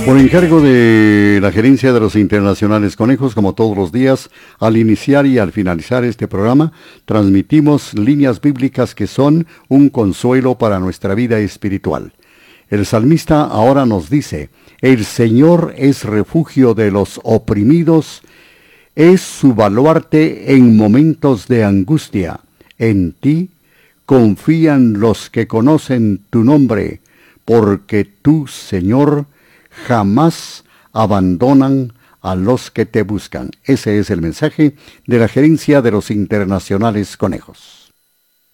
Por encargo de la gerencia de los Internacionales Conejos, como todos los días, al iniciar y al finalizar este programa, transmitimos líneas bíblicas que son un consuelo para nuestra vida espiritual. El salmista ahora nos dice: el Señor es refugio de los oprimidos, es su baluarte en momentos de angustia. En ti confían los que conocen tu nombre, porque tú, Señor, jamás abandonan a los que te buscan. Ese es el mensaje de la gerencia de los Internacionales Conejos.